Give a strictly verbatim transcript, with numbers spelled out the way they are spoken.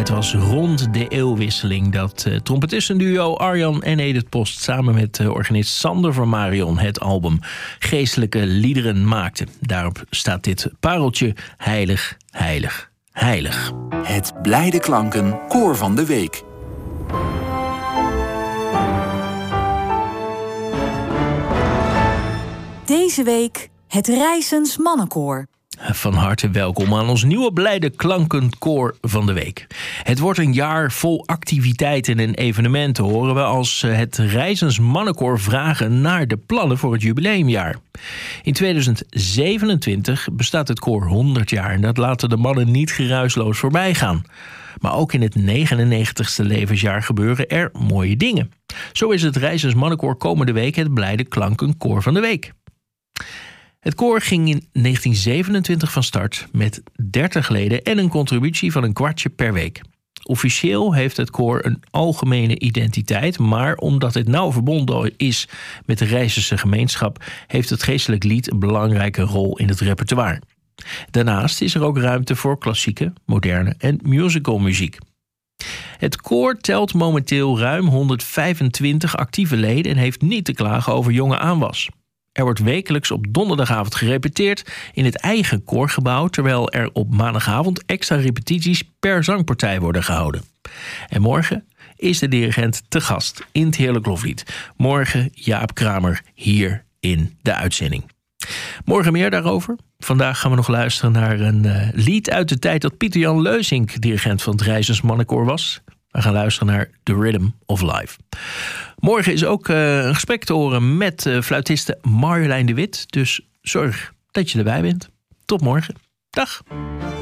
Het was rond de eeuwwisseling dat uh, trompetistenduo Arjan en Edith Post samen met uh, organist Sander van Marion het album Geestelijke Liederen maakten. Daarop staat dit pareltje: heilig, heilig, heilig. Het Blijde Klanken Koor van de Week. Deze week het Rijsens Mannenkoor. Van harte welkom aan ons nieuwe Blijde Klanken Koor van de Week. Het wordt een jaar vol activiteiten en evenementen, horen we als het Rijsens Mannenkoor vragen naar de plannen voor het jubileumjaar. In tweeduizend zevenentwintig bestaat het koor honderd jaar en dat laten de mannen niet geruisloos voorbij gaan. Maar ook in het negenennegentigste levensjaar gebeuren er mooie dingen. Zo is het Rijsens Mannenkoor komende week het Blijde Klanken Koor van de Week. Het koor ging in negentien zevenentwintig van start met dertig leden en een contributie van een kwartje per week. Officieel heeft het koor een algemene identiteit, maar omdat het nauw verbonden is met de Rijssense gemeenschap, heeft het geestelijk lied een belangrijke rol in het repertoire. Daarnaast is er ook ruimte voor klassieke, moderne en musicalmuziek. Het koor telt momenteel ruim honderdvijfentwintig actieve leden en heeft niet te klagen over jonge aanwas. Er wordt wekelijks op donderdagavond gerepeteerd in het eigen koorgebouw, terwijl er op maandagavond extra repetities per zangpartij worden gehouden. En morgen is de dirigent te gast in het Heerlijk Loflied. Morgen Jaap Kramer hier in de uitzending. Morgen meer daarover. Vandaag gaan we nog luisteren naar een uh, lied uit de tijd dat Pieter Jan Leusink dirigent van het Rijsens Mannenkoor was. We gaan luisteren naar The Rhythm of Life. Morgen is ook uh, een gesprek te horen met uh, fluitiste Marjolein de Wit. Dus zorg dat je erbij bent. Tot morgen. Dag.